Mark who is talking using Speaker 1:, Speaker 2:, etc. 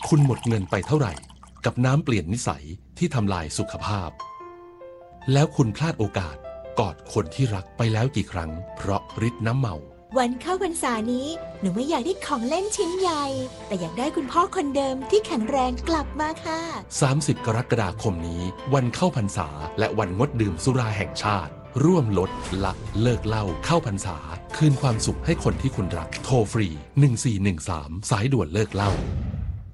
Speaker 1: คุณหมดเงินไปเท่าไหร่กับน้ำเปลี่ยนนิสัยที่ทำลายสุขภาพแล้วคุณพลาดโอกาสกอดคนที่รักไปแล้วกี่ครั้งเพราะฤทธิ์น้ำเมา
Speaker 2: วันเข้าพรรษานี้หนูไม่อยากได้ของเล่นชิ้นใหญ่แต่อยากได้คุณพ่อคนเดิมที่แข็งแรงกลับมาค่ะ
Speaker 1: 30 กรกฎาคมนี้วันเข้าพรรษาและวันงดดื่มสุราแห่งชาติร่วมลดละเลิกเหล้าเข้าพรรษาคืนความสุขให้คนที่คุณรักโทรฟรี1413สายด่วนเลิกเหล้า